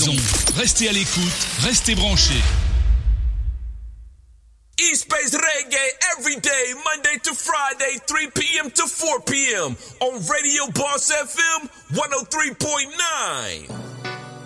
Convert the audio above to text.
maison. Restez à l'écoute, restez branchés. East Bay's Reggae every day, Monday to Friday, 3 p.m. to 4 p.m. on Radio Boss FM 103.9.